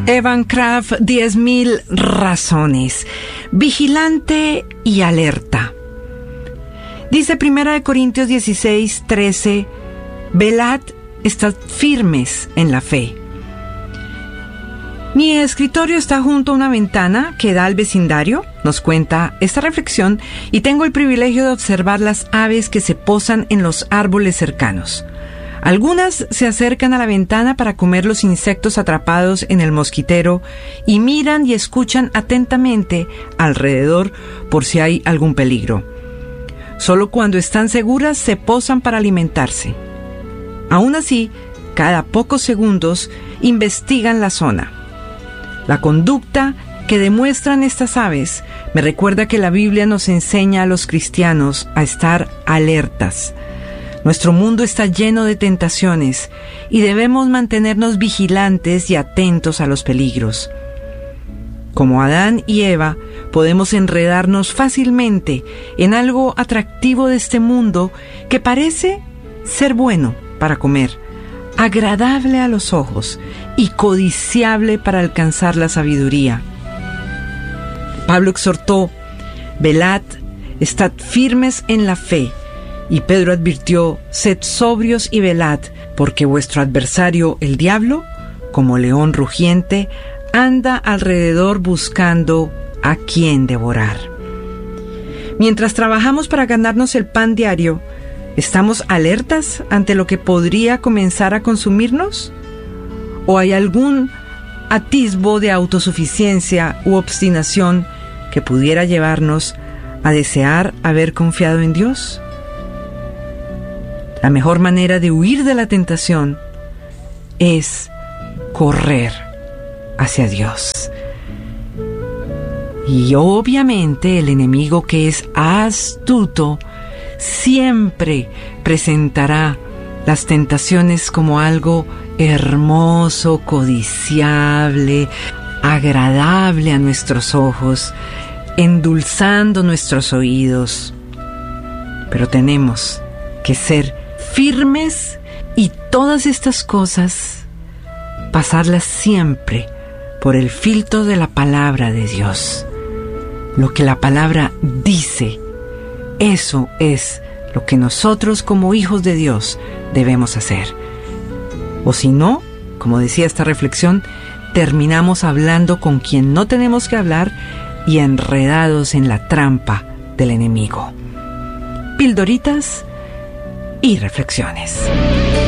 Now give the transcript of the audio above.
Evan Craft, 10.000 razones. Vigilante y alerta. Dice 1 Corintios 16:13, velad, estad firmes en la fe. Mi escritorio está junto a una ventana que da al vecindario, nos cuenta esta reflexión, y tengo el privilegio de observar las aves que se posan en los árboles cercanos. Algunas se acercan a la ventana para comer los insectos atrapados en el mosquitero y miran y escuchan atentamente alrededor por si hay algún peligro. Solo cuando están seguras se posan para alimentarse. Aún así, cada pocos segundos investigan la zona. La conducta que demuestran estas aves me recuerda que la Biblia nos enseña a los cristianos a estar alertas. Nuestro mundo está lleno de tentaciones y debemos mantenernos vigilantes y atentos a los peligros. Como Adán y Eva, podemos enredarnos fácilmente en algo atractivo de este mundo que parece ser bueno para comer, agradable a los ojos y codiciable para alcanzar la sabiduría. Pablo exhortó: velad, estad firmes en la fe. Y Pedro advirtió: sed sobrios y velad, porque vuestro adversario, el diablo, como león rugiente, anda alrededor buscando a quien devorar. Mientras trabajamos para ganarnos el pan diario, ¿estamos alertas ante lo que podría comenzar a consumirnos? ¿O hay algún atisbo de autosuficiencia u obstinación que pudiera llevarnos a desear haber confiado en Dios? La mejor manera de huir de la tentación es correr hacia Dios. Y obviamente el enemigo, que es astuto, siempre presentará las tentaciones como algo hermoso, codiciable, agradable a nuestros ojos, endulzando nuestros oídos. Pero tenemos que ser firmes y todas estas cosas pasarlas siempre por el filtro de la palabra de Dios. Lo que la palabra dice, eso es lo que nosotros como hijos de Dios debemos hacer. O si no, como decía esta reflexión, terminamos hablando con quien no tenemos que hablar y enredados en la trampa del enemigo. Pildoritas y reflexiones.